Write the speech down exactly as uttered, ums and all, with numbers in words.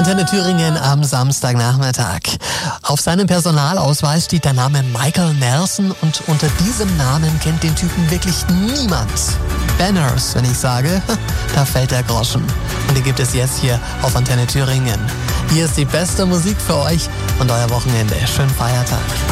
Antenne Thüringen am Samstagnachmittag. Auf seinem Personalausweis steht der Name Michael Nelson und unter diesem Namen kennt den Typen wirklich niemand. Banners, wenn ich sage, da fällt der Groschen. Und die gibt es jetzt hier auf Antenne Thüringen. Hier ist die beste Musik für euch und euer Wochenende. Schönen Feiertag.